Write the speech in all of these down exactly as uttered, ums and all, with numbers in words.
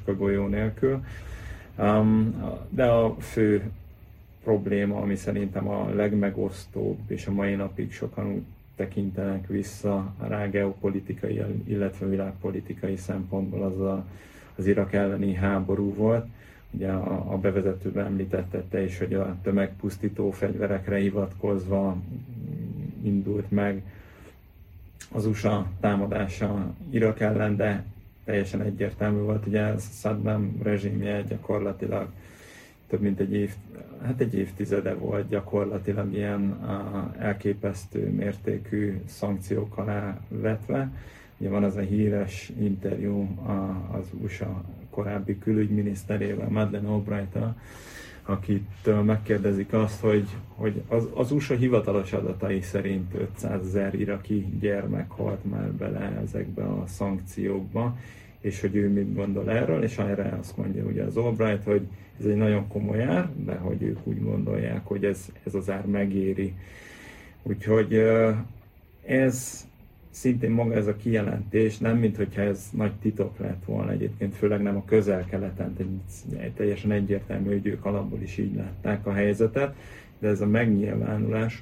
macska golyó nélkül. De a fő probléma, ami szerintem a legmegosztóbb, és a mai napig sokan úgy tekintenek vissza rá geopolitikai, illetve világpolitikai szempontból, az a, az Irak elleni háború volt. Ugye a, a bevezetőben említette te is, hogy a tömegpusztító fegyverekre hivatkozva indult meg az u es á támadása Irak ellen, de teljesen egyértelmű volt, ugye Saddam rezsimje gyakorlatilag több mint egy, év, hát egy évtizede volt gyakorlatilag ilyen a, elképesztő mértékű szankciók alá vetve. Ugye van az a híres interjú a, az u es á korábbi külügyminiszterével, Madeleine Albright-tal, akit megkérdezik azt, hogy, hogy az, az u es á hivatalos adatai szerint ötszázezer iraki gyermek halt már bele ezekbe a szankciókba, és hogy ő mit gondol erről, és erre azt mondja ugye az Albright, hogy ez egy nagyon komoly ár, de hogy ők úgy gondolják, hogy ez, ez az ár megéri. Úgyhogy ez szintén maga ez a kijelentés, nem minthogyha ez nagy titok lett volna egyébként, főleg nem a Közel-Keleten, egy teljesen egyértelmű, hogy ők alapból is így látták a helyzetet, de ez a megnyilvánulás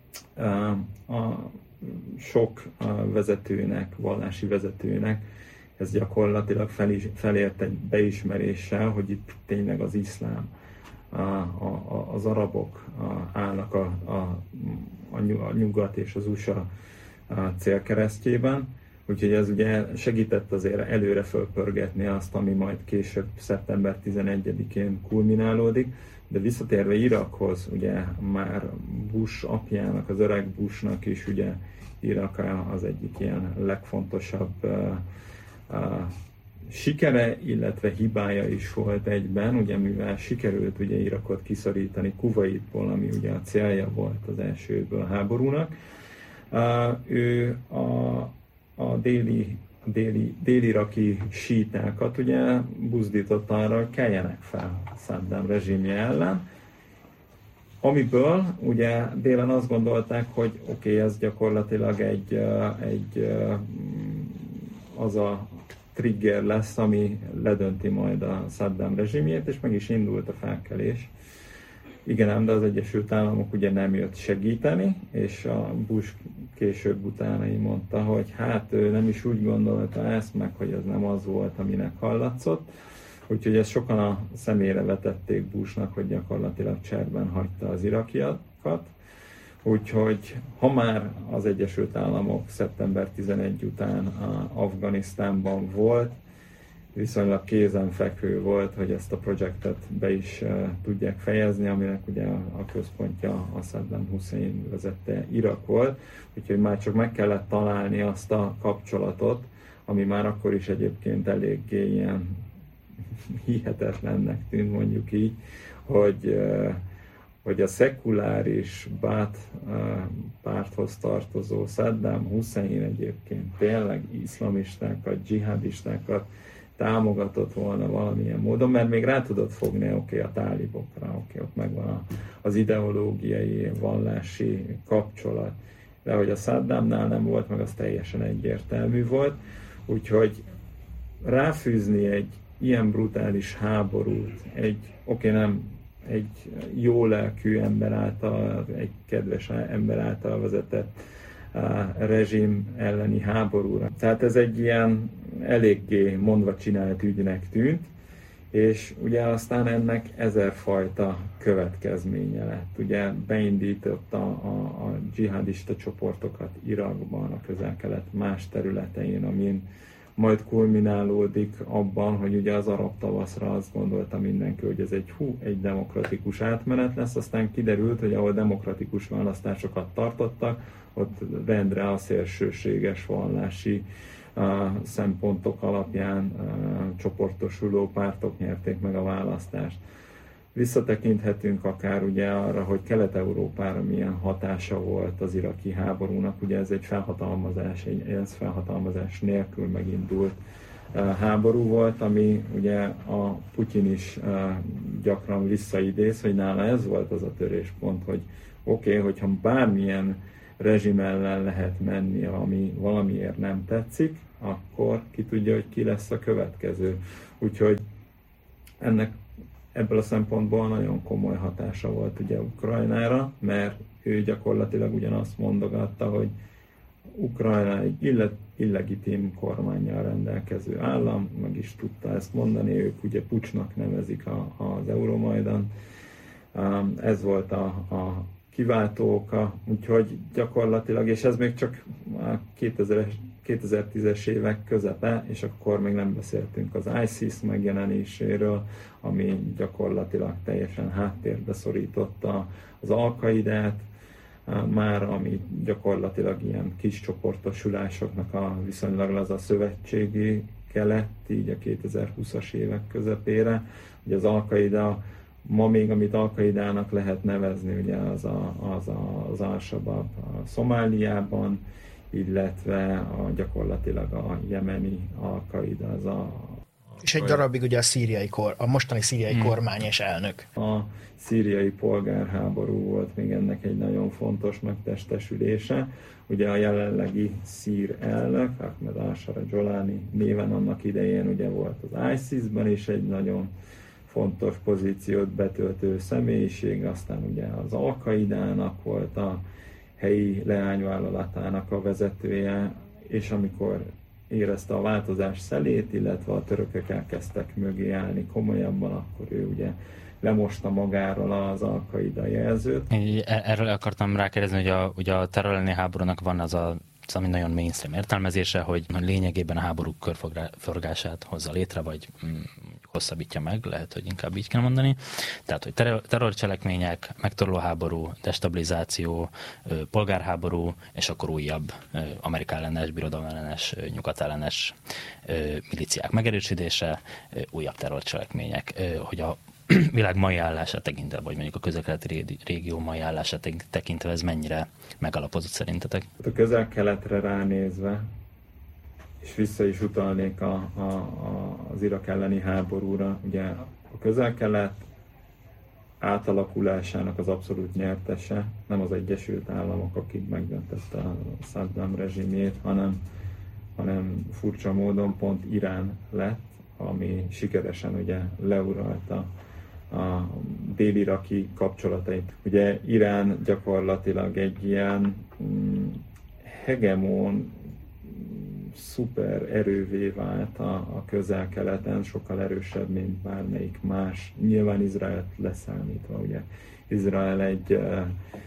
a sok vezetőnek, vallási vezetőnek, ez gyakorlatilag felis, felért egy beismeréssel, hogy itt tényleg az iszlám, a, a, az arabok állnak a, a, a nyugat és az u es á a célkeresztjében, úgyhogy ez ugye segített azért előre fölpörgetni azt, ami majd később szeptember tizenegyedikén kulminálódik, de visszatérve Irakhoz, ugye már Bush apjának, az öreg Bushnak is ugye Irak az egyik ilyen legfontosabb uh, uh, sikere, illetve hibája is volt egyben, ugye mivel sikerült ugye Irakot kiszorítani Kuwaitból, ami ugye a célja volt az elsőből a háborúnak. Uh, ő a, a déli, déli, dél-iraki sítákat ugye buzdította arra, hogy keljenek fel Saddam rezsimje ellen, amiből ugye délen azt gondolták, hogy oké, okay, ez gyakorlatilag egy, egy az a trigger lesz, ami ledönti majd a Saddam rezsimjét, és meg is indult a felkelés. Igen, ám, de az Egyesült Államok ugye nem jött segíteni, és a Bush később utánai mondta, hogy hát ő nem is úgy gondolta ezt meg, hogy ez nem az volt, aminek hallatszott. Úgyhogy ezt sokan a szemére vetették Bushnak, hogy gyakorlatilag cserben hagyta az irakiakat. Úgyhogy ha már az Egyesült Államok szeptember tizenegyedike után Afganisztánban volt, viszonylag kézenfekvő volt, hogy ezt a projektet be is uh, tudják fejezni, aminek ugye a, a központja a Saddam Hussein vezette Irak volt, úgyhogy már csak meg kellett találni azt a kapcsolatot, ami már akkor is egyébként eléggé ilyen hihetetlennek tűnt, mondjuk így, hogy, uh, hogy a szekuláris Baath uh, párthoz tartozó Saddam Hussein egyébként tényleg iszlamistákat, dzsihadistákat támogatott volna valamilyen módon, mert még rá tudott fogni oké, okay, a tálibokra, oké, okay, ott megvan az ideológiai, vallási kapcsolat, de hogy a Saddamnál nem volt, meg az teljesen egyértelmű volt, úgyhogy ráfűzni egy ilyen brutális háborút, egy, oké, okay, nem egy jó lelkű ember által, egy kedves ember által vezetett a rezsim elleni háborúra. Tehát ez egy ilyen eléggé mondva csinált ügynek tűnt, és ugye aztán ennek ezerfajta következménye lett. Ugye beindította a, a dzsihadista csoportokat Irakban, a Közel-Kelet más területein, amin majd kulminálódik abban, hogy ugye az arab tavaszra azt gondolta mindenki, hogy ez egy hú, egy demokratikus átmenet lesz, aztán kiderült, hogy ahol demokratikus választásokat tartottak, ott rendre a szélsőséges vallási uh, szempontok alapján uh, csoportosuló pártok nyerték meg a választást. Visszatekinthetünk akár ugye arra, hogy Kelet-Európára milyen hatása volt az iraki háborúnak. Ugye ez egy felhatalmazás, egy ENSZ felhatalmazás nélkül megindult uh, háború volt, ami ugye a Putyin is uh, gyakran visszaidéz, hogy nála ez volt az a töréspont, hogy oké, okay, hogyha bármilyen rezsim ellen lehet menni, ami valamiért nem tetszik, akkor ki tudja, hogy ki lesz a következő. Úgyhogy ennek ebből a szempontból nagyon komoly hatása volt ugye Ukrajnára, mert ő gyakorlatilag ugyanazt mondogatta, hogy Ukrajna egy illegitim kormánnyal rendelkező állam, meg is tudta ezt mondani, ők ugye pucsnak nevezik a, az Euromajdan. Ez volt a, a kiváltó oka, úgyhogy gyakorlatilag, és ez még csak a kétezer-tízes évek közepe, és akkor még nem beszéltünk az ISIS megjelenéséről, ami gyakorlatilag teljesen háttérbe szorította az Al-Qaidát, már ami gyakorlatilag ilyen kis csoportosulásoknak a viszonylag laza szövetségi kelet, így a kétezer-húszas évek közepére. Ugye az Al-Qaida, ma még amit Al-Qaidának lehet nevezni, ugye az a, az, a, az Al-Shabaab a Szomáliában, illetve a, gyakorlatilag a jemeni Al-Qaida, az a és egy darabig ugye a szíriai kor, a mostani szíriai hmm. kormány és elnök. A szíriai polgárháború volt még ennek egy nagyon fontos megtestesülése. Ugye a jelenlegi szír elnök, Ahmed al-Sharaa néven annak idején ugye volt az ISIS-ben is egy nagyon fontos pozíciót betöltő személyiség, aztán ugye az Al-Qaidának volt a helyi leányvállalatának a vezetője, és amikor érezte a változás szelét, illetve a törökök elkezdtek mögé állni komolyabban, akkor ő ugye lemosta magáról az Al-Qaida jelzőt. Erről akartam rákérdezni, hogy a, ugye a terror elleni háborúnak van az a ami nagyon mainstream értelmezése, hogy lényegében a háborúk körforgását hozza létre, vagy mm, hosszabbítja meg, lehet, hogy inkább így kell mondani. Tehát, hogy terror, terrorcselekmények, megtorló háború, destabilizáció, polgárháború, és akkor újabb Amerika ellenes, birodalom ellenes, nyugat ellenes milíciák megerősítése, újabb terrorcselekmények, hogy a világ mai állását tekintve, vagy mondjuk a közel-keleti régió mai állását tekintve ez mennyire megalapozott szerintetek? A közel-keletre ránézve, és vissza is utalnék a, a, a, az Irak elleni háborúra, ugye a közel-kelet átalakulásának az abszolút nyertese nem az Egyesült Államok, akik megdöntette a Saddam rezsimjét, hanem, hanem furcsa módon pont Irán lett, ami sikeresen ugye leuralta a dél-iraki kapcsolatait. Ugye Irán gyakorlatilag egy ilyen mm, hegemon, szuper erővé vált a, a közel-keleten, sokkal erősebb, mint bármelyik más. Nyilván Izraelt leszámítva, ugye. Izrael egy uh,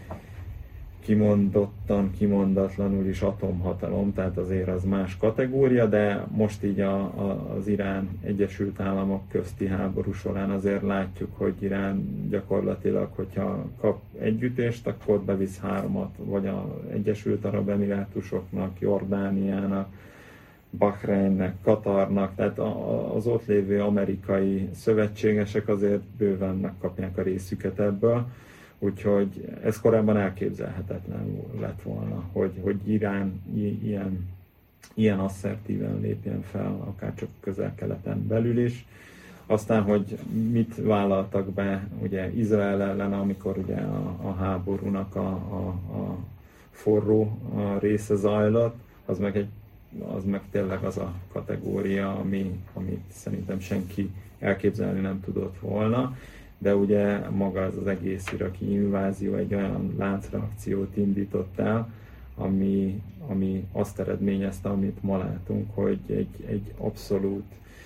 kimondottan, kimondatlanul is atomhatalom, tehát azért az más kategória, de most így a, a, az Irán Egyesült Államok közti háború során azért látjuk, hogy Irán gyakorlatilag, hogyha kap együttést, akkor bevisz háromat, vagy az Egyesült Arab Emirátusoknak, Jordániának, Bahreinnek, Katarnak, tehát az ott lévő amerikai szövetségesek azért bőven megkapják a részüket ebből. Úgyhogy ez korábban elképzelhetetlen lett volna, hogy, hogy Irán ilyen, ilyen asszertíven lépjen fel, akár csak közel-keleten belül is. Aztán, hogy mit vállaltak be ugye Izrael ellen, amikor ugye a, a háborúnak a, a, a forró a része zajlott, az meg, egy, az meg tényleg az a kategória, ami, amit szerintem senki elképzelni nem tudott volna. De ugye maga az, az egész iraki invázió egy olyan láncreakciót indított el, ami, ami azt eredményezte, amit ma látunk, hogy egy, egy abszolút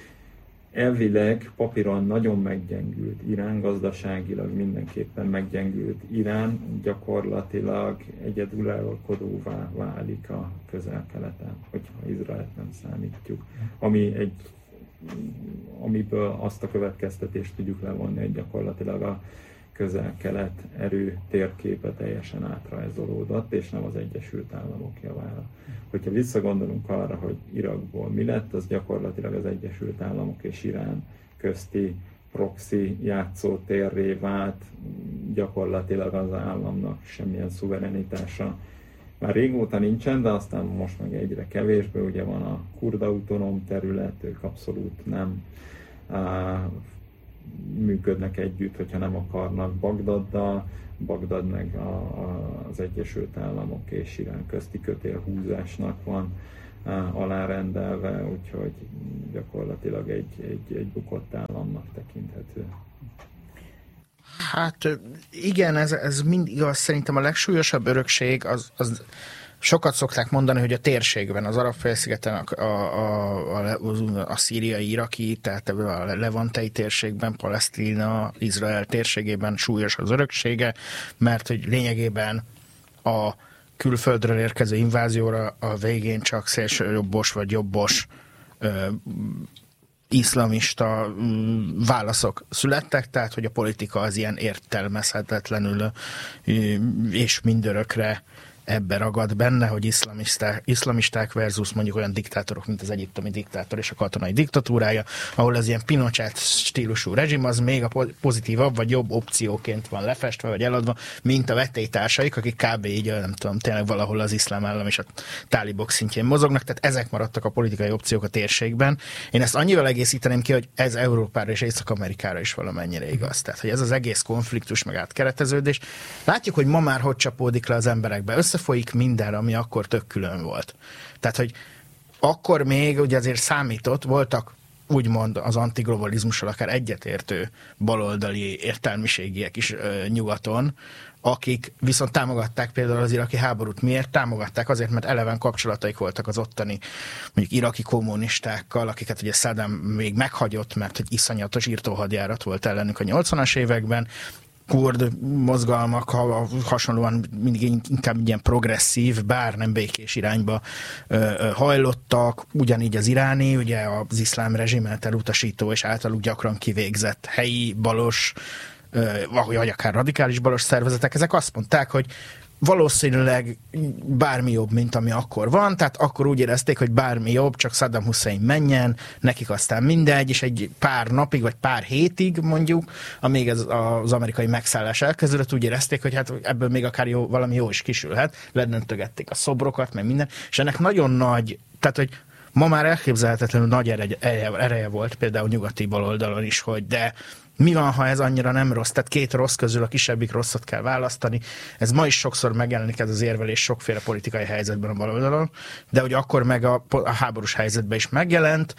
elvileg papíron nagyon meggyengült Irán, gazdaságilag mindenképpen meggyengült Irán, gyakorlatilag egyedülalkodóvá válik a közel-keleten, hogyha Izraelt nem számítjuk, ami egy amiből azt a következtetést tudjuk levonni, hogy gyakorlatilag a közel-kelet erő térképe teljesen átrajzolódott, és nem az Egyesült Államok javára. Hogyha visszagondolunk arra, hogy Irakból mi lett, az gyakorlatilag az Egyesült Államok és Irán közti proxy játszótérré vált, gyakorlatilag az államnak semmilyen szuverenitása már régóta nincsen, de aztán most meg egyre kevésbé, ugye van a kurd autonóm terület, ők abszolút nem á, működnek együtt, hogyha nem akarnak Bagdaddal, Bagdad meg a, a, az Egyesült Államok és Irán közti kötélhúzásnak van alárendelve, úgyhogy gyakorlatilag egy, egy, egy bukott államnak tekinthető. Hát igen, ez, ez mind igaz. Szerintem a legsúlyosabb örökség az, az sokat szokták mondani, hogy a térségben, az Arab-félszigeten, a, a, a, a szíriai, iraki, tehát a levantei térségben, Palesztina, Izrael térségében súlyos az öröksége, mert hogy lényegében a külföldről érkező invázióra a végén csak szélsőjobbos vagy jobbos ö, iszlamista válaszok születtek, tehát hogy a politika az ilyen értelmezhetetlenül és mindörökre ebbe ragad benne, hogy iszlamisták, iszlamisták versus mondjuk olyan diktátorok, mint az egyiptomi diktátor és a katonai diktatúrája, ahol az ilyen Pinochet stílusú rezsim az még a pozitívabb vagy jobb opcióként van lefestve vagy eladva, mint a vetélytársaik, akik kb. Így, nem tudom, tényleg valahol az iszlám állam és a tálibok szintjén mozognak, tehát ezek maradtak a politikai opciók a térségben. Én ezt annyival egészíteném ki, hogy ez Európára és Észak-Amerikára is valamennyire igaz. Tehát, hogy ez az egész konfliktus meg átkereteződés. Látjuk, hogy ma már hogy csapódik le az emberekbe. Összefolyik minden, ami akkor tök külön volt. Tehát, hogy akkor még ugye azért számított, voltak úgymond az antiglobalizmussal akár egyetértő baloldali értelmiségiek is ö, nyugaton, akik viszont támogatták például az iraki háborút. Miért? Támogatták azért, mert eleven kapcsolataik voltak az ottani mondjuk iraki kommunistákkal, akiket ugye Saddam még meghagyott, mert egy iszonyatos írtóhadjárat volt ellenük a nyolcvanas években, kurd mozgalmak ha, hasonlóan mindig inkább ilyen progresszív, bár nem békés irányba ö, ö, hajlottak, ugyanígy az iráni, ugye az iszlám rezsimet elutasító és általuk gyakran kivégzett helyi balos, ö, vagy akár radikális balos szervezetek, ezek azt mondták, hogy valószínűleg bármi jobb, mint ami akkor van, tehát akkor úgy érezték, hogy bármi jobb, csak Saddam Hussein menjen, nekik aztán mindegy, és egy pár napig, vagy pár hétig mondjuk, amíg ez az amerikai megszállás elkezdődött, úgy érezték, hogy hát ebből még akár jó, valami jó is kisülhet, ledöntögették a szobrokat, meg minden, és ennek nagyon nagy, tehát hogy ma már elképzelhetetlenül nagy ereje, ereje volt például nyugati baloldalon is, hogy de mi van, ha ez annyira nem rossz? Tehát két rossz közül a kisebbik rosszat kell választani. Ez ma is sokszor megjelenik ez az érvelés sokféle politikai helyzetben a baloldalon, de hogy akkor meg a, a háborús helyzetben is megjelent,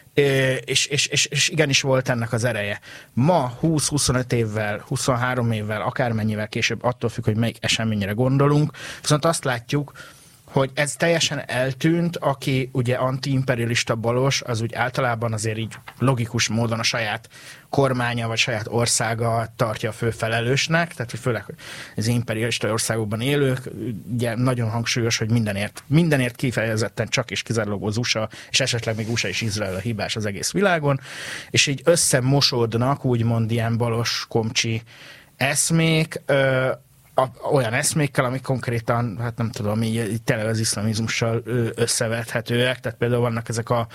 és, és, és, és igenis volt ennek az ereje. Ma húsz-huszonöt évvel, huszonhárom évvel, akármennyivel később, attól függ, hogy melyik eseményre gondolunk, viszont azt látjuk, hogy ez teljesen eltűnt, aki ugye antiimperialista balos, az úgy általában azért így logikus módon a saját kormánya vagy saját országa tartja a fő felelősnek, tehát hogy főleg az imperialista országokban élők, ugye nagyon hangsúlyos, hogy mindenért, mindenért kifejezetten csak és kizárólag az u es á, és esetleg még u es á és Izrael a hibás az egész világon, és így összemosódnak úgymond ilyen balos komcsi eszmék, ö, olyan eszmékkel, amik konkrétan, hát nem tudom, így, így tényleg az iszlamizmussal összevethetőek, tehát például vannak ezek a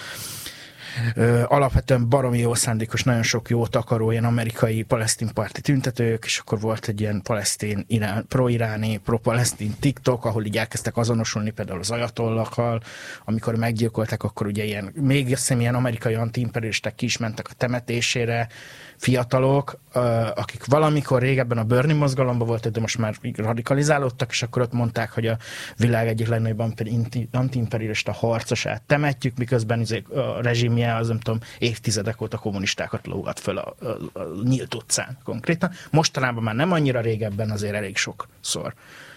ö, alapvetően baromi jó szándékos, nagyon sok jót akaró ilyen amerikai palesztin párti tüntetők, és akkor volt egy ilyen palesztin, irán, pro-iráni, pro-palesztin TikTok, ahol így elkezdtek azonosulni például az ajatollakkal, amikor meggyilkolták, akkor ugye ilyen, még azt hiszem, ilyen amerikai antiimperialisták ki is mentek a temetésére, fiatalok, akik valamikor régebben a Bernie mozgalomban voltak, de most már radikalizálódtak, és akkor ott mondták, hogy a világ egyik legnagyobb antiimperialista harcosát temetjük, miközben a rezsimje az, nem tudom, évtizedek óta kommunistákat lógat föl a, a, a nyílt utcán konkrétan. Mostanában már nem annyira, régebben azért elég sokszor.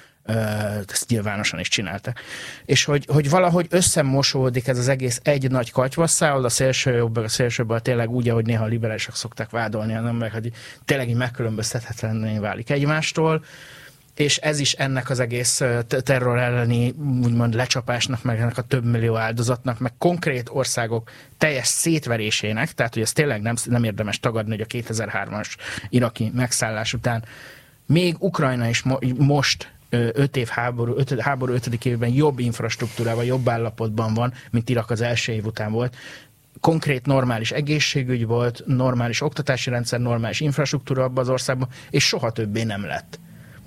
Ezt nyilvánosan is csináltak. És hogy, hogy valahogy összemosódik ez az egész egy nagy katyvasszával, a szélső jobb, a szélső bal tényleg úgy, ahogy néha a liberálisok szokták vádolni, az emberek, hogy tényleg így megkülönböztethetetlenül válik egymástól, és ez is ennek az egész terror elleni úgymond lecsapásnak, meg ennek a több millió áldozatnak, meg konkrét országok teljes szétverésének, tehát hogy ez tényleg nem, nem érdemes tagadni, hogy a kétezer-hármas iraki megszállás után még Ukrajna is mo- most öt év háború, öt, háború ötödik évben jobb infrastruktúrával, jobb állapotban van, mint Irak az első év után volt. Konkrét normális egészségügy volt, normális oktatási rendszer, normális infrastruktúra abban az országban, és soha többé nem lett.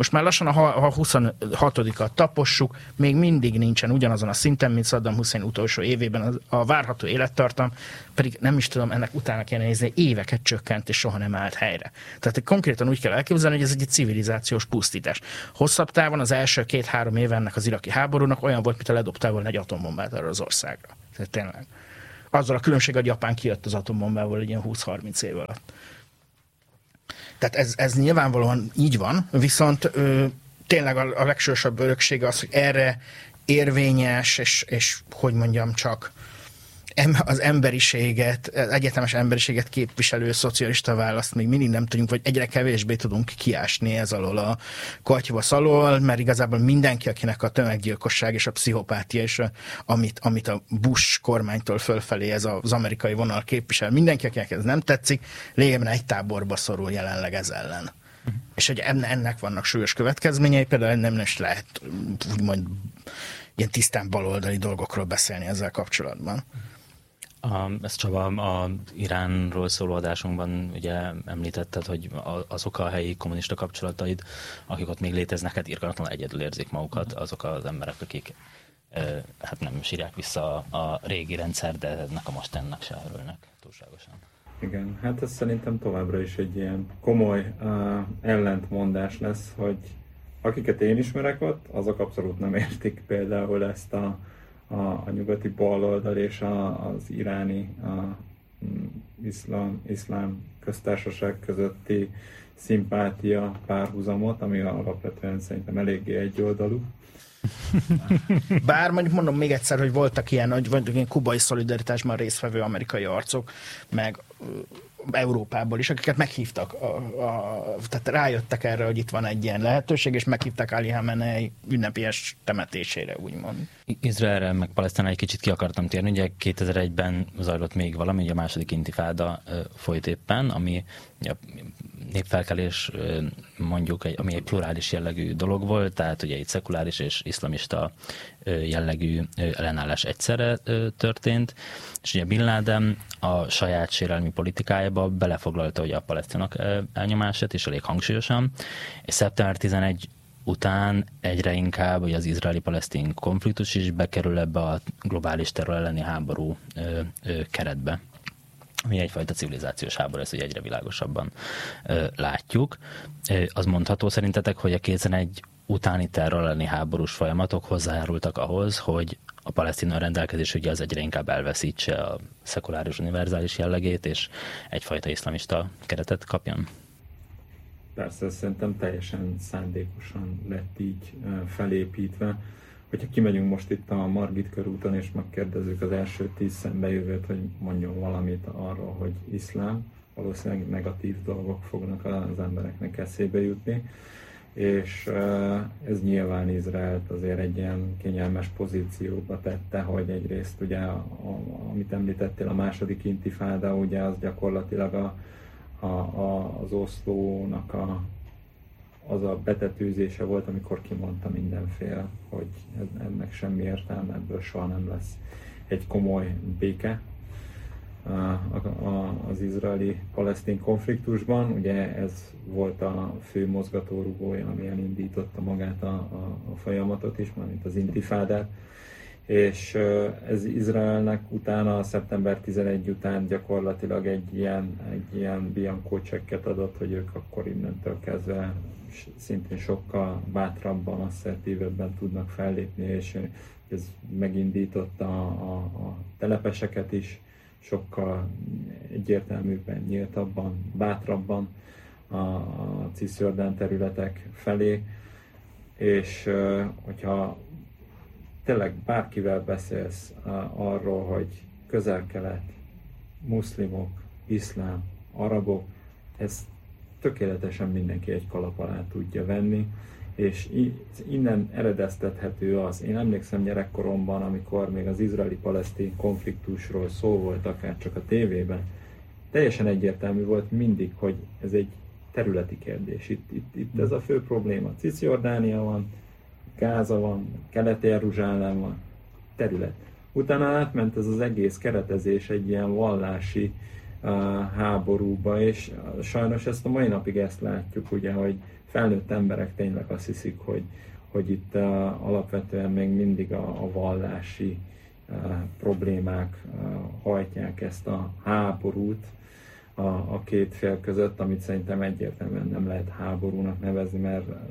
Most már lassan a huszonhatodikat tapossuk, még mindig nincsen ugyanazon a szinten, mint Saddam Hussein utolsó évében a várható élettartam, pedig nem is tudom, ennek utána kéne nézni, éveket csökkent és soha nem állt helyre. Tehát konkrétan úgy kell elképzelni, hogy ez egy civilizációs pusztítás. Hosszabb távon az első két-három év ennek az iraki háborúnak olyan volt, mint a ledobtál volna egy atombombát arra az országra. Tehát tényleg. Azzal a különbség, hogy Japán kijött az atombombával egy ilyen húsz-harminc év alatt. Tehát ez, ez nyilvánvalóan így van, viszont ö, tényleg a, a legsősabb örökség az, hogy erre érvényes, és, és hogy mondjam csak, em, az emberiséget, egyetemes emberiséget képviselő szocialista választ még mindig nem tudunk, vagy egyre kevésbé tudunk kiásni ez alól a katyvasz alól, mert igazából mindenki, akinek a tömeggyilkosság és a pszichopátia, és a, amit, amit a Bush kormánytól fölfelé ez az amerikai vonal képvisel, mindenki, akinek ez nem tetszik, lényegében egy táborba szorul jelenleg ez ellen. Uh-huh. És hogy ennek vannak súlyos következményei, például nem is lehet úgymond ilyen tisztán baloldali dolgokról beszélni ezzel kapcsolatban. A, ezt Csaba, az Iránról szóló adásunkban ugye említetted, hogy azok a helyi kommunista kapcsolataid, akik ott még léteznek, hát irgalmatlanul egyedül érzik magukat, azok az emberek, akik e, hát nem sírják vissza a, a régi rendszer, de ennek a mostannak se örülnek túlságosan. Igen, hát ez szerintem továbbra is egy ilyen komoly uh, ellentmondás lesz, hogy akiket én ismerek ott, azok abszolút nem értik például ezt a A, a nyugati baloldal és a, az iráni a, iszlám, iszlám köztársaság közötti szimpátia párhuzamot, ami alapvetően szerintem eléggé egyoldalú. Bár mondjuk mondom még egyszer, hogy voltak ilyen, hogy voltak ilyen kubai szolidaritásban résztvevő amerikai arcok, meg Európából is, akiket meghívtak, a, a, tehát rájöttek erre, hogy itt van egy ilyen lehetőség, és meghívták Ali Khamenei ünnepélyes temetésére, úgymond. Izraelre, meg Palesztinre egy kicsit ki akartam térni, ugye kétezer-egyben zajlott még valami, ugye a második intifáda folyt éppen, ami a népfelkelés mondjuk, ami egy plurális jellegű dolog volt, tehát ugye egy szekuláris és iszlamista jellegű ellenállás egyszerre történt, és ugye Bin Laden a saját sérelmi politikájába belefoglalta ugye a palesztinok elnyomását, és elég hangsúlyosan, és szeptember tizenegy után egyre inkább hogy az izraeli-palesztin konfliktus is bekerül ebbe a globális terror elleni háború ö, ö, keretbe, ami egyfajta civilizációs háború, ezt ugye egyre világosabban ö, látjuk. Ö, az mondható szerintetek, hogy a kétezer-egy utáni terror elleni háborús folyamatok hozzájárultak ahhoz, hogy a palesztin önrendelkezés ugye az egyre inkább elveszítse a szekuláris univerzális jellegét, és egyfajta iszlamista keretet kapjon? Persze, szerintem teljesen szándékosan lett így felépítve. Hogyha kimegyünk most itt a Margit körúton, és megkérdezzük az első tíz szembejövőt, hogy mondjon valamit arról, hogy iszlám, valószínűleg negatív dolgok fognak az embereknek eszébe jutni. És ez nyilván Izraelt azért egy ilyen kényelmes pozícióba tette, hogy egyrészt ugye, a, a, amit említettél, a második intifáda, ugye az gyakorlatilag a, a, a, az Oszlónak a, az a betetőzése volt, amikor kimondta mindenféle, hogy ennek semmi értelme, ebből soha nem lesz egy komoly béke az izraeli-palesztin konfliktusban. Ugye ez volt a fő mozgatórugója, ami elindította magát a, a, a folyamatot is, mármint az intifádát. És ez Izraelnek utána, a szeptember tizenegy után gyakorlatilag egy ilyen, egy ilyen bianco csekket adott, hogy ők akkor innentől kezdve szintén sokkal bátrabban, asszertívebben tudnak fellépni, és ez megindította a, a, a telepeseket is, sokkal egyértelműbben, nyíltabban, bátrabban a, a Cisjordán területek felé, és hogyha tényleg bárkivel beszélsz arról, hogy Közel-Kelet, muszlimok, iszlám, arabok, ez tökéletesen mindenki egy kalap alá tudja venni, és innen eredeztethető az. Én emlékszem gyerekkoromban, amikor még az izraeli-palesztin konfliktusról szó volt, akár csak a tévében, teljesen egyértelmű volt mindig, hogy ez egy területi kérdés. Itt, itt, itt ez a fő probléma. Cisjordánia van, Gáza van, Kelet-Jeruzsálem van, terület. Utána átment ez az egész keretezés egy ilyen vallási háborúba, és sajnos ezt a mai napig ezt látjuk, ugye, hogy felnőtt emberek tényleg azt hiszik, hogy, hogy itt uh, alapvetően még mindig a, a vallási uh, problémák uh, hajtják ezt a háborút a, a két fél között, amit szerintem egyértelműen nem lehet háborúnak nevezni, mert uh,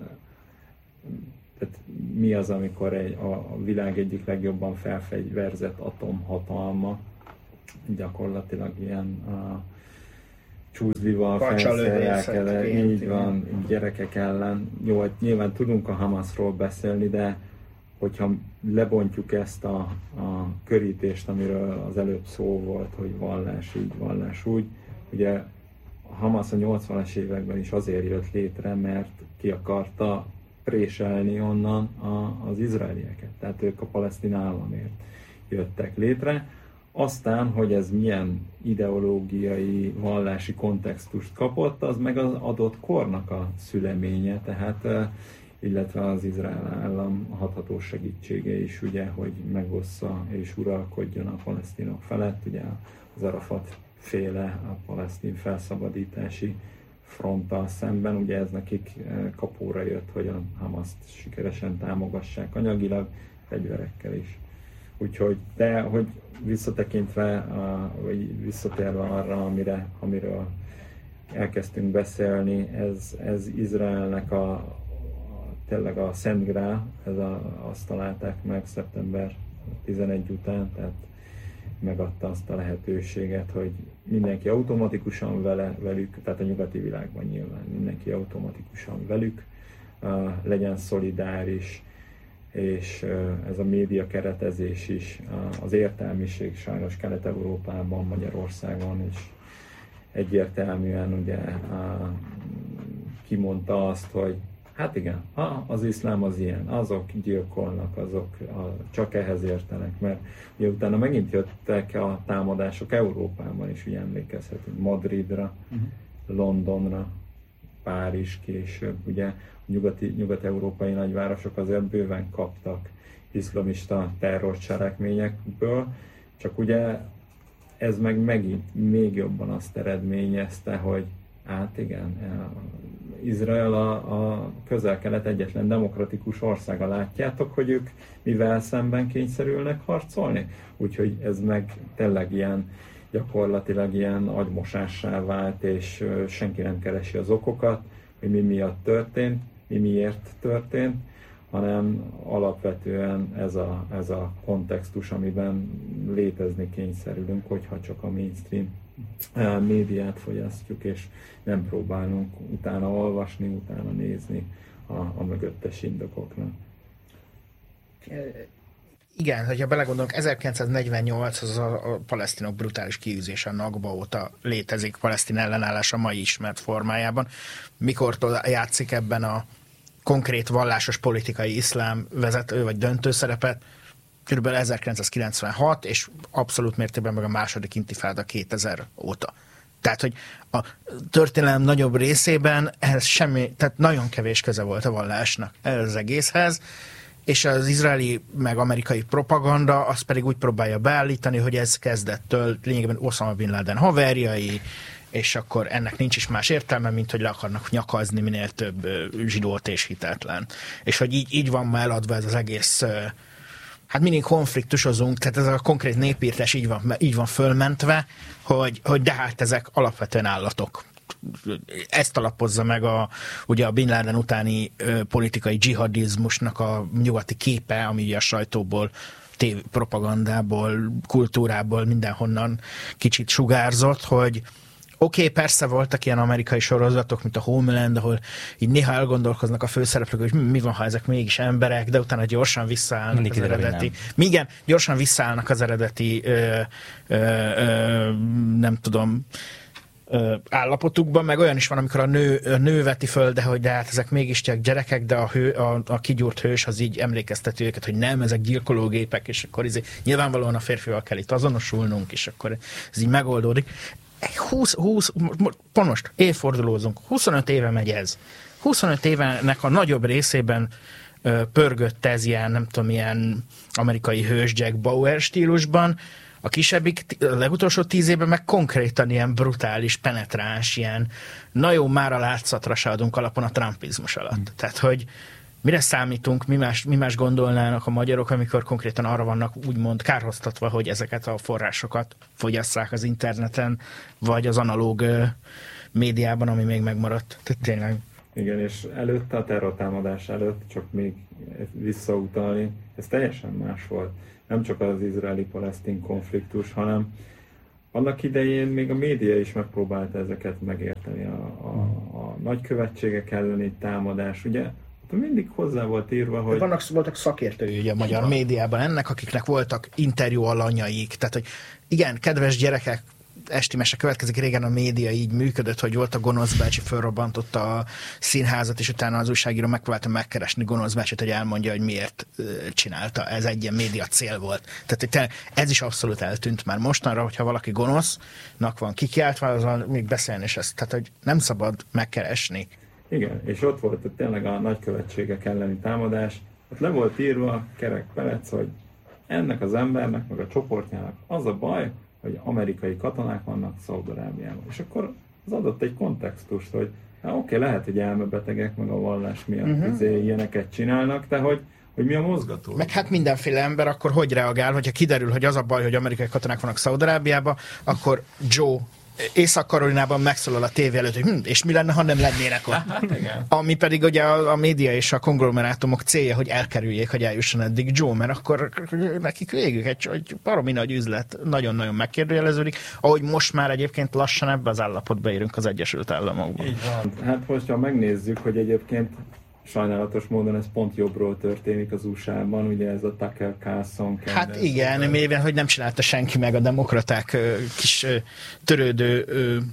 tehát mi az, amikor egy, a, a világ egyik legjobban felfegyverzett atomhatalma gyakorlatilag ilyen uh, csúzlival felszerelják el, így van, gyerekek ellen. Jó, hát nyilván tudunk a Hamasról beszélni, de hogyha lebontjuk ezt a, a körítést, amiről az előbb szó volt, hogy vallás így, vallás úgy, ugye a Hamas a nyolcvanas években is azért jött létre, mert ki akarta préselni onnan a, az izraelieket, tehát ők a palesztin államért jöttek létre. Aztán, hogy ez milyen ideológiai, vallási kontextust kapott, az meg az adott kornak a szüleménye, tehát illetve az Izrael állam hathatós segítsége is, ugye, hogy megossza és uralkodjon a palesztinok felett, ugye az Arafat féle a palesztin felszabadítási fronttal szemben, ugye ez nekik kapóra jött, hogy a Hamaszt sikeresen támogassák anyagilag, fegyverekkel is. Úgyhogy, de hogy visszatekintve, vagy visszatérve arra, amire, amiről elkezdtünk beszélni, ez, ez Izraelnek a, a tényleg a Szent Grál, ez a, azt találták meg szeptember tizenegy után, tehát megadta azt a lehetőséget, hogy mindenki automatikusan vele, velük, tehát a nyugati világban nyilván mindenki automatikusan velük uh, legyen szolidáris, és ez a média keretezés is, az értelmiség sajnos Kelet-Európában, Magyarországon is egyértelműen ugye kimondta azt, hogy hát igen, az iszlám az ilyen, azok gyilkolnak, azok csak ehhez értenek, mert ugye utána megint jöttek a támadások Európában is, ugye emlékezhetünk Madridra, uh-huh. Londonra, Párizs később, ugye a nyugati, nyugat-európai nagyvárosok azért bőven kaptak iszlamista terrorcselekményekből, csak ugye ez meg megint még jobban azt eredményezte, hogy hát igen, Izrael a, a közel-kelet egyetlen demokratikus országa, látjátok, hogy ők mivel szemben kényszerülnek harcolni? Úgyhogy ez meg tényleg ilyen gyakorlatilag ilyen agymosássá vált, és senki nem keresi az okokat, hogy mi miatt történt, mi miért történt, hanem alapvetően ez a, ez a kontextus, amiben létezni kényszerülünk, hogyha csak a mainstream médiát fogyasztjuk, és nem próbálunk utána olvasni, utána nézni a, a mögöttes indokoknak. Igen, hogyha belegondolunk, ezerkilencszáznegyvennyolc az a, a palesztinok brutális kiűzése a Nakba óta létezik, palesztin ellenállás a mai ismert formájában. Mikortól játszik ebben a konkrét vallásos politikai iszlám vezető vagy döntő szerepet? Körülbelül ezerkilencszázkilencvenhat, és abszolút mértékben meg a második intifáda kétezer óta. Tehát, hogy a történelem nagyobb részében ehhez semmi, tehát nagyon kevés köze volt a vallásnak ez az egészhez, és az izraeli meg amerikai propaganda azt pedig úgy próbálja beállítani, hogy ez kezdettől lényegében Osama Bin Laden haverjai, és akkor ennek nincs is más értelme, mint hogy le akarnak nyakazni minél több zsidót és hitetlen. És hogy így, így van már eladva ez az egész, hát mindig konfliktusozunk, tehát ez a konkrét népírtás így van, így van fölmentve, hogy, hogy de hát ezek alapvetően állatok. Ezt alapozza meg a, ugye a Bin Laden utáni ö, politikai dzsihadizmusnak a nyugati képe, ami a sajtóból, tév, propagandából, kultúrából mindenhonnan kicsit sugárzott, hogy oké, okay, persze voltak ilyen amerikai sorozatok, mint a Homeland, ahol így néha elgondolkoznak a főszereplők, hogy mi van, ha ezek mégis emberek, de utána gyorsan visszaállnak Mindig az eredeti. Nem. Igen, gyorsan visszaállnak az eredeti ö, ö, ö, nem tudom, állapotukban, meg olyan is van, amikor a nő, a nő veti föl, de hogy de hát ezek mégiscsak gyerekek, de a, hő, a, a kigyúrt hős az így emlékezteti őket, hogy nem, ezek gyilkológépek, és akkor izé, nyilvánvalóan a férfival kell itt azonosulnunk, és akkor ez így megoldódik. húsz, húsz, pont most évfordulózunk, huszonöt éve megy ez. huszonöt évenek a nagyobb részében ö, pörgött ez ilyen, nem tudom, ilyen amerikai hős Jack Bauer stílusban, A kisebbik, a legutolsó tíz évben meg konkrétan ilyen brutális, penetráns, ilyen na jó, már a látszatra se adunk alapon a trumpizmus alatt. Mm. Tehát, hogy mire számítunk, mi más, mi más gondolnának a magyarok, amikor konkrétan arra vannak úgymond kárhoztatva, hogy ezeket a forrásokat fogyasszák az interneten, vagy az analóg uh, médiában, ami még megmaradt. Tehát tényleg. Igen, és előtte, a terrortámadás előtt, csak még visszautalni, ez teljesen más volt. Nem csak az izraeli-palesztin konfliktus, hanem annak idején még a média is megpróbálta ezeket megérteni. A, a, a nagykövetségek elleni támadás, ugye mindig hozzá volt írva, hogy... Vannak, voltak szakértői ugye a magyar médiában ennek, akiknek voltak interjú alanyaik, tehát hogy igen, kedves gyerekek, esti mese következik, régen a média így működött, hogy volt a Gonosz bácsi, fölrobbantotta a színházat, és utána az újságíró megpróbálta megkeresni Gonosz bácsit, hogy elmondja, hogy miért csinálta. Ez egy ilyen média cél volt. Tehát ez is abszolút eltűnt már mostanra, hogyha valaki gonosznak van kikiáltva, azon még beszélni is ezt. Tehát, hogy nem szabad megkeresni. Igen, és ott volt ott tényleg a nagykövetségek elleni támadás. Ott le volt írva Kerek Perec, hogy ennek az embernek, meg a csoportjának az a baj, hogy amerikai katonák vannak Szaúd-Arábiában. És akkor az adott egy kontextust, hogy oké, okay, lehet, hogy elmebetegek, meg a vallás miatt uh-huh. ilyeneket csinálnak, de hogy, hogy mi a mozgató? Meg hát mindenféle ember akkor hogy reagál, hogyha kiderül, hogy az a baj, hogy amerikai katonák vannak Szaúd-Arábiában, akkor Joe Észak-Karolinában megszólal a tévé előtt, hogy hm, és mi lenne, ha nem lennének ott. Ami pedig ugye a, a média és a konglomerátumok célja, hogy elkerüljék, hogy eljusson eddig Joe, mert akkor nekik végük egy, egy baromi nagy üzlet nagyon-nagyon megkérdőjeleződik, ahogy most már egyébként lassan ebbe az állapotba érünk az Egyesült Államokban. Így van. Hát most, ha megnézzük, hogy egyébként sajnálatos módon ez pont jobbról történik az u es á-ban, ugye ez a Tucker Carlson. Hát igen, mivel hogy nem csinálta senki meg a demokraták kis törődő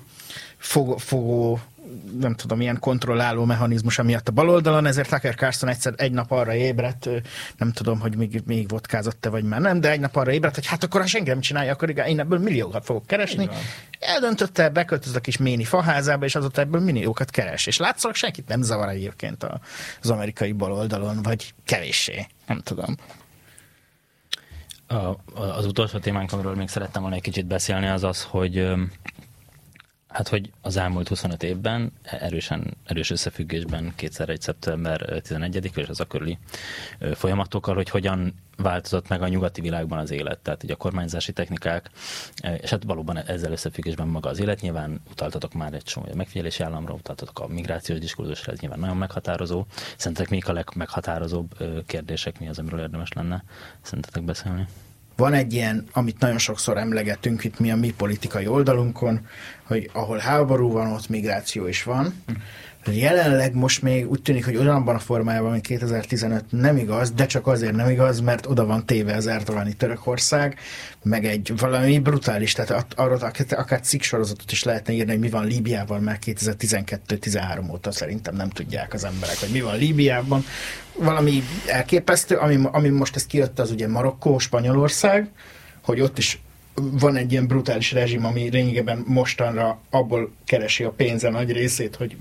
fogó, fogó nem tudom, ilyen kontrolláló mechanizmusa miatt a baloldalon, ezért Tucker Carlson egyszer egy nap arra ébredt, nem tudom, hogy még, még vodkázott-e vagy már nem, de egy nap arra ébredt, hogy hát akkor ha senki nem csinálja, akkor igen, én ebből milliókat fogok keresni. Eldöntötte, beköltözött a kis méni faházába, és azóta ebből milliókat keres. És látszólag senkit nem zavar egyébként az amerikai baloldalon, vagy kevéssé, nem tudom. A, az utolsó témánk, amiről még szerettem volna egy kicsit beszélni, az az, hogy hát, hogy az elmúlt huszonöt évben erősen, erős összefüggésben kétszer egy szeptember tizenegyedike és az a körüli folyamatokkal, hogy hogyan változott meg a nyugati világban az élet, tehát ugye a kormányzási technikák, és hát valóban ezzel összefüggésben maga az élet. Nyilván utaltatok már egy csomó megfigyelési államra, utaltatok a migrációs diskurzusra, ez nyilván nagyon meghatározó. Szerintetek mik a legmeghatározóbb kérdések, mi az, amiről érdemes lenne szerintetek beszélni? Van egy ilyen, amit nagyon sokszor emlegetünk itt mi a mi politikai oldalunkon, hogy ahol háború van, ott migráció is van. Jelenleg most még úgy tűnik, hogy olyanban a formájában, mint kétezer-tizenöt nem igaz, de csak azért nem igaz, mert oda van téve az erdogani Törökország, meg egy valami brutális, tehát arról akár cikksorozatot is lehetne írni, hogy mi van Líbiával, mert kétezer-tizenkettő-tizenhárom óta szerintem nem tudják az emberek, hogy mi van Líbiában. Valami elképesztő, ami, ami most ez kijött, az ugye Marokkó, Spanyolország, hogy ott is van egy ilyen brutális rezsim, ami lényegében mostanra abból keresi a pénze nagy részét, hogy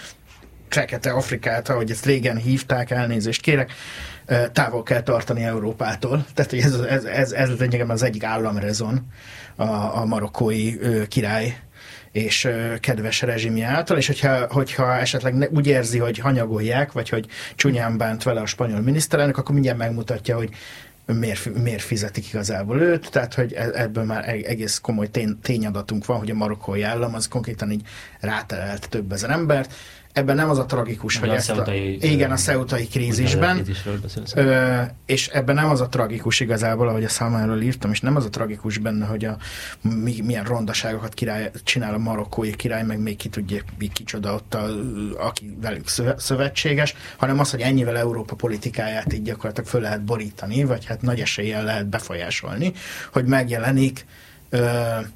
Fekete Afrikát, ahogy ezt régen hívták, elnézést kérek, távol kell tartani Európától. Tehát hogy ez, ez, ez, ez lényegében az egyik államrezon a, a marokkói ö, király és ö, kedves rezsimje által, és hogyha, hogyha esetleg ne, úgy érzi, hogy hanyagolják, vagy hogy csúnyán bánt vele a spanyol miniszterelnök, akkor mindjárt megmutatja, hogy miért, miért fizetik igazából őt, tehát hogy ebből már egész komoly tény, tényadatunk van, hogy a marokkói állam az konkrétan így ráterelt több ezer embert. Ebben nem az a tragikus, hogy a ezt a, ö, igen, a szeutai krízisben, ö, és ebben nem az a tragikus igazából, ahogy a számáról írtam, és nem az a tragikus benne, hogy a, mi, milyen rondaságokat király, csinál a marokkói király, meg még ki tudja, kicsoda ott, a, aki velük szövetséges, hanem az, hogy ennyivel Európa politikáját így gyakorlatilag föl lehet borítani, vagy hát nagy eséllyel lehet befolyásolni, hogy megjelenik ö,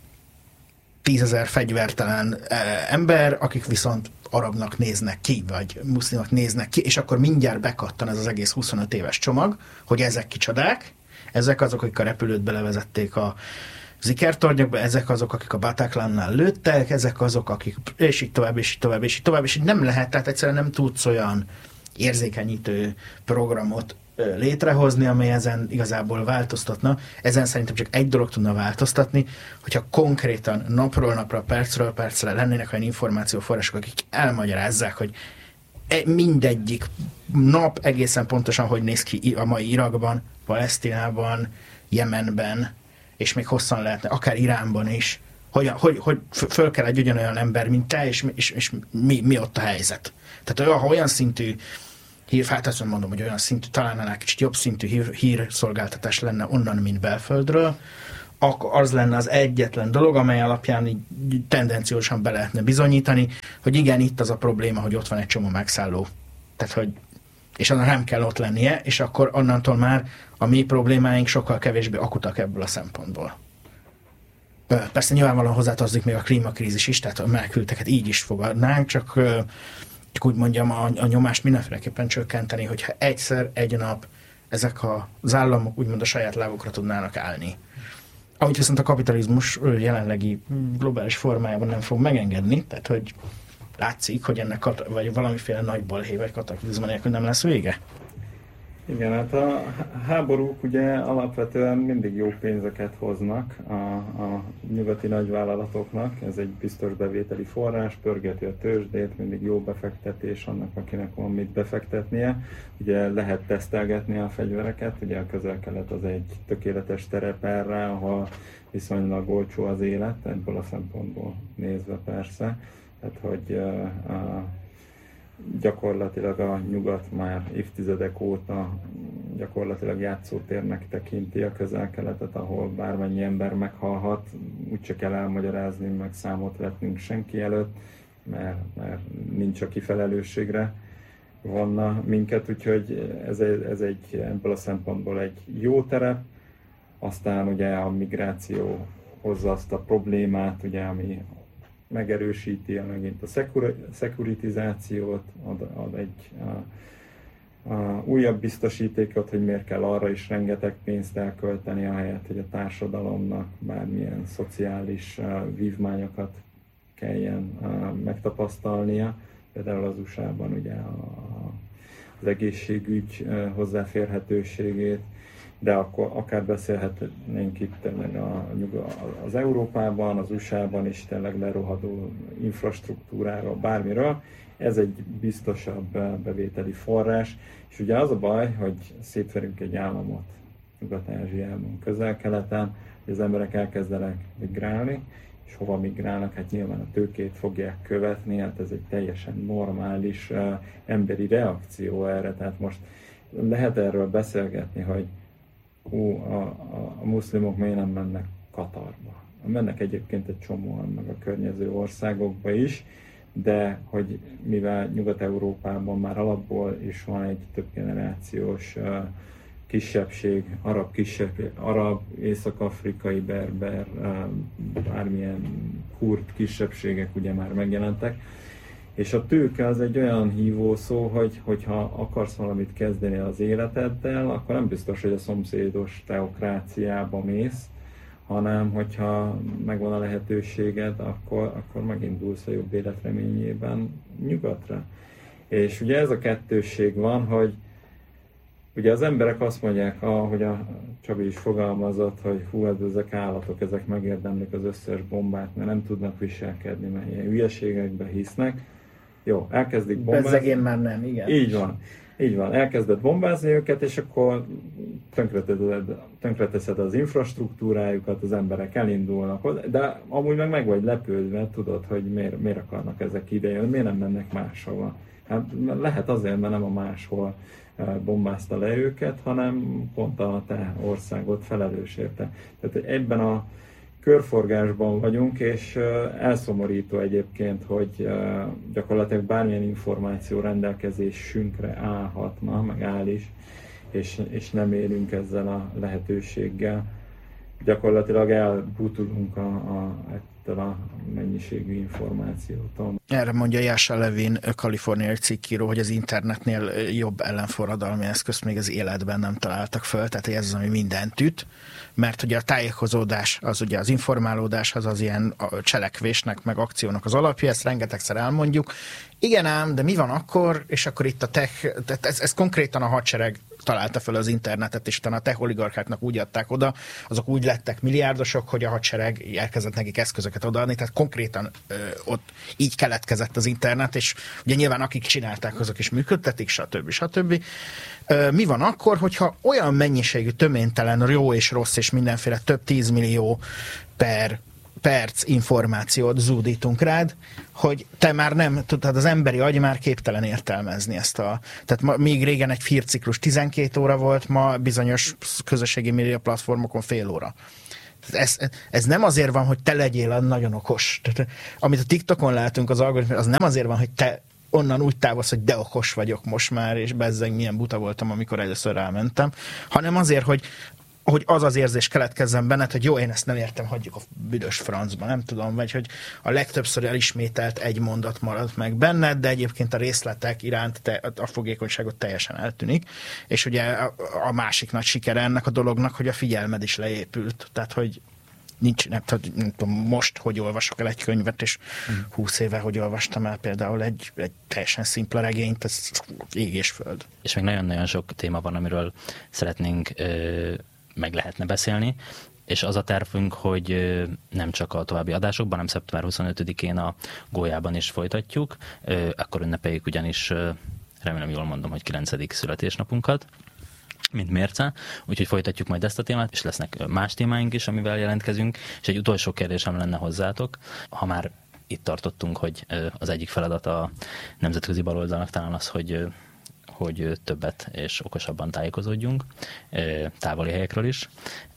tízezer fegyvertelen ember, akik viszont arabnak néznek ki, vagy muszlimok néznek ki, és akkor mindjárt bekattan ez az egész huszonöt éves csomag, hogy ezek kicsodák, ezek azok, akik a repülőt belevezették a zikertornyokba, ezek azok, akik a Bataclannál lőttek, ezek azok, akik, és így tovább, és így tovább, és így tovább, és így nem lehet, tehát egyszerűen nem tudsz olyan érzékenyítő programot létrehozni, amely ezen igazából változtatna. Ezen szerintem csak egy dolog tudna változtatni, hogyha konkrétan napról napra, percről percre lennének olyan információforrások, akik elmagyarázzák, hogy mindegyik nap egészen pontosan hogy néz ki a mai Irakban, Palesztinában, Jemenben, és még hosszan lehetne, akár Iránban is, hogy, hogy, hogy föl kell egy ugyanolyan ember, mint te, és, és, és mi, mi ott a helyzet. Tehát olyan, olyan szintű hír, hát azt mondom, hogy olyan szintű, talán annál kicsit jobb szintű hír, hírszolgáltatás lenne onnan, mint belföldről, akkor az lenne az egyetlen dolog, amely alapján így tendenciósan be lehetne bizonyítani, hogy igen, itt az a probléma, hogy ott van egy csomó megszálló. Tehát, hogy és annak nem kell ott lennie, és akkor onnantól már a mi problémáink sokkal kevésbé akutak ebből a szempontból. Persze nyilvánvalóan hozzátartozik még a klímakrízis is, tehát a menekülteket így is fogadnánk, csak, csak úgy mondjam, a, a nyomást mindenféleképpen csökkenteni, hogyha egyszer, egy nap ezek az államok úgymond a saját lábukra tudnának állni. Amit viszont a kapitalizmus jelenlegi globális formájában nem fog megengedni, tehát hogy látszik, hogy ennek kat- vagy valamiféle nagy balhé vagy kataklizma nélkül nem lesz vége. Igen, hát a háborúk ugye alapvetően mindig jó pénzeket hoznak a, a nyugati nagyvállalatoknak, ez egy biztos bevételi forrás, pörgeti a tőzsdét, mindig jó befektetés annak, akinek van mit befektetnie. Ugye lehet tesztelgetni a fegyvereket, ugye a Közel-Kelet az egy tökéletes terep erre, ahol viszonylag olcsó az élet, ebből a szempontból nézve persze. Tehát, hogy uh, uh, gyakorlatilag a nyugat már évtizedek óta gyakorlatilag játszótérnek tekinti a Közel-Keletet, ahol bármennyi ember meghalhat, úgyse kell elmagyarázni, meg számot vetnünk senki előtt, mert, mert nincs, aki felelősségre vonna minket, úgyhogy ez egy, ez egy ebből a szempontból egy jó terep. Aztán ugye a migráció hozza azt a problémát, ugye, ami megerősíti megint a szekuritizációt, ad, ad egy a, a újabb biztosítékot, hogy miért kell arra is rengeteg pénzt elkölteni, ahelyett, hogy a társadalomnak bármilyen szociális uh, vívmányokat kelljen uh, megtapasztalnia. Például az u es á-ban ugye a, az egészségügy uh, hozzáférhetőségét, de akkor akár beszélhetnénk itt tényleg a, az Európában, az u es á-ban is tényleg lerohadó infrastruktúráról, bármiről. Ez egy biztosabb bevételi forrás, és ugye az a baj, hogy szétverünk egy államot Nyugat-Ázsiában, Közel-Keleten, hogy az emberek elkezdenek migrálni, és hova migrálnak, hát nyilván a tőkét fogják követni, hát ez egy teljesen normális uh, emberi reakció erre, tehát most lehet erről beszélgetni, hogy Ú, a, a, a muszlimok miért nem mennek Katarba. Mennek egyébként egy csomóan, meg a környező országokba is, de hogy mivel Nyugat-Európában már alapból is van egy több generációs uh, kisebbség, arab kisebbség, arab, észak-afrikai, berber, uh, bármilyen kurd kisebbségek ugye már megjelentek, és a tőke az egy olyan hívó szó, hogy hogyha akarsz valamit kezdeni az életeddel, akkor nem biztos, hogy a szomszédos teokráciába mész, hanem hogyha megvan a lehetőséged, akkor, akkor megindulsz a jobb élet reményében nyugatra. És ugye ez a kettősség van, hogy ugye az emberek azt mondják, ahogy a Csabi is fogalmazott, hogy hú, ezek állatok, ezek megérdemlik az összes bombát, mert nem tudnak viselkedni, mert ilyen hülyeségekbe hisznek. Jó, elkezdik bombázni. Bezzegén már nem, igen. Így van. Így van. Elkezded bombázni őket, és akkor tönkreteszed, tönkreteszed az infrastruktúrájukat, az emberek elindulnak, de amúgy meg meg vagy lepődve, tudod, hogy miért, miért akarnak ezek idejönni, miért nem mennek máshova. Hát lehet azért, mert nem a máshol bombázta le őket, hanem pont a te országot felelős érte. Tehát ebben a körforgásban vagyunk, és elszomorító egyébként, hogy gyakorlatilag bármilyen információ rendelkezésünkre állhatna, meg áll is, és, és nem élünk ezzel a lehetőséggel. Gyakorlatilag elbutulunk a, a, ettől a mennyiségű információtól. Erre mondja Jascha Levin, kaliforniai cikkíró, hogy az internetnél jobb ellenforradalmi eszközt még az életben nem találtak föl, tehát ez az, ami mindent üt, mert ugye a tájékozódás, az ugye az informálódás, az az ilyen cselekvésnek, meg akciónak az alapja, ezt rengetegszer elmondjuk. Igen ám, de mi van akkor, és akkor itt a tech, ez, ez konkrétan a hadsereg találta fel az internetet, és utána a tech oligarcháknak úgy adták oda, azok úgy lettek milliárdosok, hogy a hadsereg elkezdett nekik eszközöket odaadni, tehát konkrétan ö, ott így keletkezett az internet, és ugye nyilván akik csinálták, azok is működtetik, stb. stb. Ö, mi van akkor, hogyha olyan mennyiségű, töménytelen, jó és rossz, és mindenféle több tízmillió per perc információt zúdítunk rád, hogy te már nem, tudod, az emberi agy már képtelen értelmezni ezt a... Tehát ma, még régen egy hírciklus tizenkét óra volt, ma bizonyos közösségi média platformokon fél óra. Ez, ez nem azért van, hogy te legyél a nagyon okos. Tehát, amit a TikTokon látunk, az algoritmus, az nem azért van, hogy te onnan úgy távozz, hogy de okos vagyok most már, és bezzeg milyen buta voltam, amikor először rámentem, hanem azért, hogy hogy az az érzés keletkezzen benned, hogy jó, én ezt nem értem, hagyjuk a büdös francba, nem tudom, vagy hogy a legtöbbször elismételt egy mondat marad meg benned, de egyébként a részletek iránt te, a fogékonyságot teljesen eltűnik, és ugye a, a másik nagy sikere ennek a dolognak, hogy a figyelmed is leépült, tehát hogy nincs, nem, nem tudom, most, hogy olvasok el egy könyvet, és húsz éve, hogy olvastam el például egy, egy teljesen szimpla regényt, ez ég és föld. És még nagyon-nagyon sok téma van, amiről szeretnénk ö, meg lehetne beszélni, és az a tervünk, hogy nem csak a további adásokban, hanem szeptember huszonötödikén a Gólyában is folytatjuk. Akkor ünnepeljük ugyanis, remélem jól mondom, hogy kilencedik születésnapunkat, mint mérce, úgyhogy folytatjuk majd ezt a témát, és lesznek más témáink is, amivel jelentkezünk, és egy utolsó kérdésem lenne hozzátok, ha már itt tartottunk, hogy az egyik feladat a nemzetközi baloldalnak talán az, hogy hogy többet és okosabban tájékozódjunk, távoli helyekről is.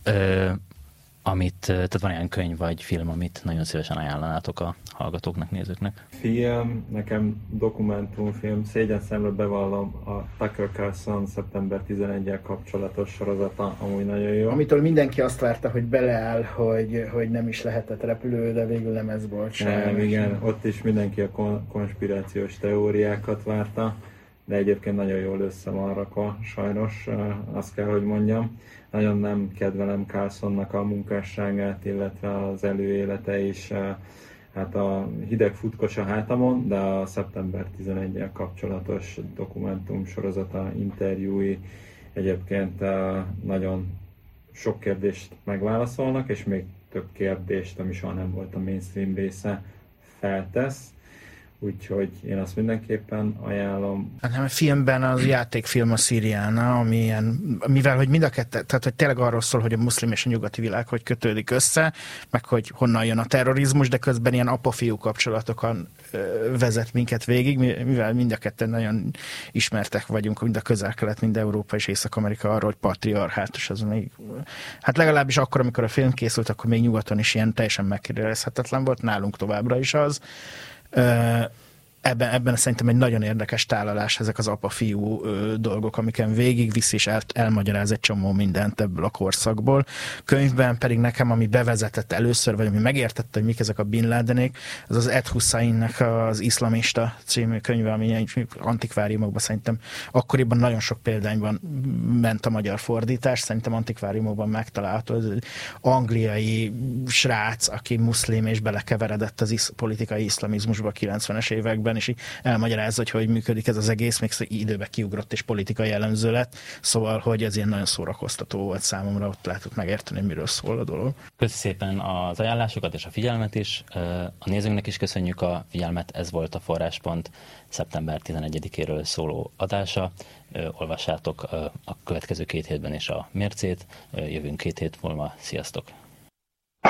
Amit, tehát van ilyen könyv vagy film, amit nagyon szívesen ajánlanátok a hallgatóknak, nézőknek? Film, nekem dokumentumfilm, szégyenszemről bevallom, a Tucker Carlson szeptember tizenegyedikével kapcsolatos sorozata, amúgy nagyon jó. Amitől mindenki azt várta, hogy beleáll, hogy, hogy nem is lehetett repülő, de végül nem ez volt. Nem, igen, ott is mindenki a kon- konspirációs teóriákat várta, de egyébként nagyon jól össze van rakva, sajnos, azt kell, hogy mondjam. Nagyon nem kedvelem Carlsonnak a munkásságát, illetve az előélete is, hát a hideg futkos a hátamon, de a szeptember tizenegyedikével kapcsolatos dokumentum sorozata, interjúi egyébként nagyon sok kérdést megválaszolnak, és még több kérdést, ami soha nem volt a mainstream része, feltesz. Úgyhogy én azt mindenképpen ajánlom. Hát nem, a filmben az játékfilm a Syriana, ami ilyen, mivel hogy mind a kettő, tehát hogy tényleg arról szól, hogy a muszlim és a nyugati világ hogy kötődik össze, meg hogy honnan jön a terrorizmus, de közben ilyen apa-fiú kapcsolatokon vezet minket végig, mivel mind a ketten nagyon ismertek vagyunk, mind a Közel-Kelet, mind Európa és Észak-Amerika arról, hogy patriarhátus az még, hát legalábbis akkor, amikor a film készült, akkor még nyugaton is ilyen teljesen megkérdezhetetlen volt, nálunk továbbra is az. Ebben, ebben szerintem egy nagyon érdekes tálalás ezek az apa-fiú dolgok, amiken végigvisz és el, elmagyaráz egy csomó mindent ebből a korszakból. Könyvben pedig nekem, ami bevezetett először, vagy ami megértette, hogy mik ezek a Bin Ladenék, az az Ed Husainnek az Iszlamista című könyve, ami egy antikváriumokban szerintem akkoriban nagyon sok példányban ment a magyar fordítás, szerintem antikváriumokban megtalálható. Ez egy angliai srác, aki muszlim és belekeveredett az isz, politikai iszlamizmusba a kilencvenes években, és így elmagyarázza, hogy hogy működik ez az egész, még időben kiugrott és politikai jellemző lett, szóval, hogy ez ilyen nagyon szórakoztató volt számomra, ott lehetett megérteni, miről szól a dolog. Köszönöm szépen az ajánlásokat és a figyelmet is. A nézőnknek is köszönjük a figyelmet, ez volt a Forráspont szeptember tizenegyedikéről szóló adása. Olvassátok a következő két hétben is a mércét, jövünk két hét múlva. Sziasztok!